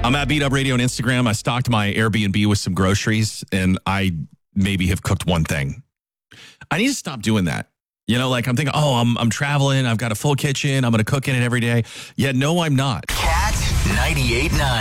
I'm at Beat Up Radio on Instagram. I stocked my Airbnb with some groceries, and I maybe have cooked one thing. I need to stop doing that. You know, like I'm thinking, I'm traveling. I've got a full kitchen. I'm going to cook in it every day. Yeah, no, I'm not. Cat 98.9.